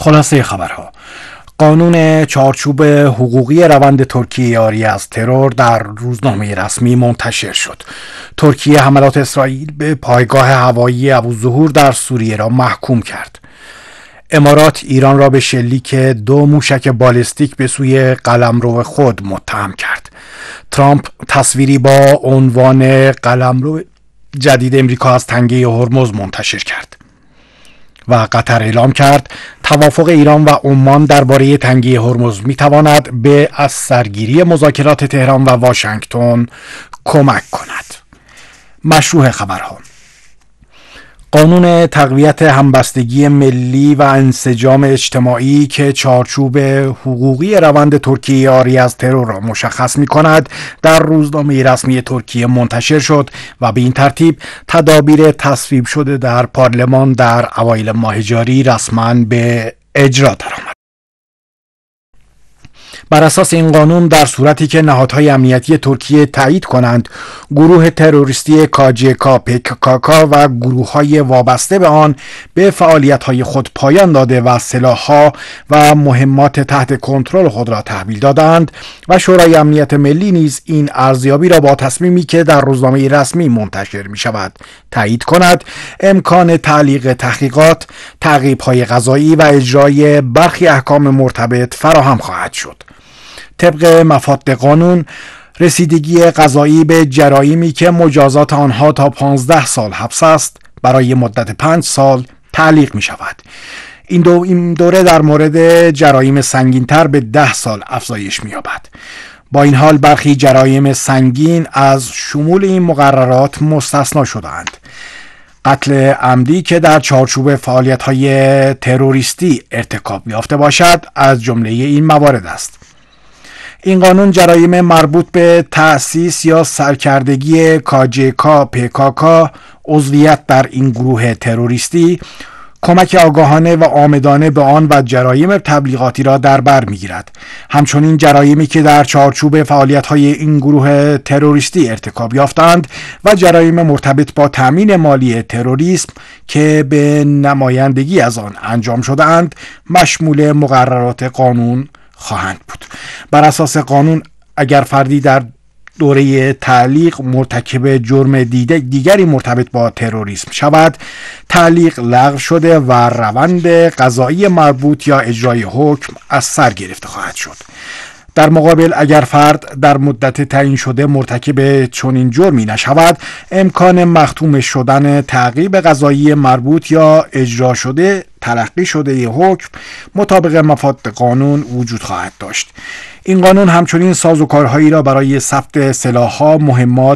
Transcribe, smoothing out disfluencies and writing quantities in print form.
خلاصه خبرها: قانون چارچوب حقوقی روند ترکیه یاری از ترور در روزنامه رسمی منتشر شد. ترکیه حملات اسرائیل به پایگاه هوایی ابوالظهور در سوریه را محکوم کرد. امارات ایران را به شلیک 2 موشک بالستیک به سوی قلمرو خود متهم کرد. ترامپ تصویری با عنوان قلمرو جدید امریکا از تنگه هرمز منتشر کرد و قطر اعلام کرد توافق ایران و عمان درباره تنگه هرمز میتواند به از سرگیری مذاکرات تهران و واشنگتن کمک کند. مشروع خبرها: قانون تقویت همبستگی ملی و انسجام اجتماعی که چارچوب حقوقی روند ترکیه یاری از ترور را مشخص می کند در روزنامه رسمی ترکیه منتشر شد و به این ترتیب تدابیر تصویب شده در پارلمان در اوایل ماه جاری رسما به اجرا درآمد. بر اساس این قانون در صورتی که نهادهای امنیتی ترکیه تایید کنند گروه تروریستی KCK PKK و گروه‌های وابسته به آن به فعالیت‌های خود پایان داده و سلاح‌ها و مهمات تحت کنترل خود را تحویل دادند و شورای امنیت ملی نیز این ارزیابی را با تصمیمی که در روزنامه رسمی منتشر می‌شود تایید کند، امکان تعلیق تحقیقات، تعقیب‌های قضایی و اجرای برخی احکام مرتبط فراهم خواهد شد. طبق مفاد قانون، رسیدگی قضایی به جرایمی که مجازات آنها تا 15 سال حبس است برای مدت 5 سال تعلیق می شود. این دوره در مورد جرایم سنگین‌تر به 10 سال افزایش می یابد. با این حال برخی جرایم سنگین از شمول این مقررات مستثنا شدند. قتل عمدی که در چارچوب فعالیت‌های تروریستی ارتکاب یافته باشد از جمله این موارد است. این قانون جرایم مربوط به تأسیس یا سرکردگی KCK PKK، عضویت در این گروه تروریستی، کمک آگاهانه و عامدانه به آن و جرایم تبلیغاتی را در بر می‌گیرد. همچنین جرایمی که در چارچوب فعالیت‌های این گروه تروریستی ارتکاب یافتند و جرایم مرتبط با تأمین مالی تروریسم که به نمایندگی از آن انجام شده‌اند مشمول مقررات قانون خواهند بود. بر اساس قانون اگر فردی در دوره تعلیق مرتکب جرم دیگری مرتبط با تروریسم شود، تعلیق لغو شده و روند قضایی مربوط یا اجرای حکم از سر گرفته خواهد شد. در مقابل اگر فرد در مدت تعیین شده مرتکب چنین جرمی نشود، امکان مختوم شدن تعقیب قضایی مربوط یا اجرا شده تلقی شده ی حکم مطابق مفاد قانون وجود خواهد داشت. این قانون همچنین سازوکارهایی را برای ثبت سلاح‌ها، مهمات